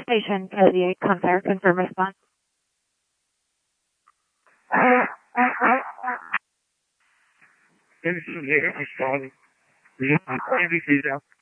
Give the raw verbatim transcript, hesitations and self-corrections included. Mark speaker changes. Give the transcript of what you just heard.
Speaker 1: Station seventy-eight, Confire, confirm response.
Speaker 2: N B C, responding. N B C down.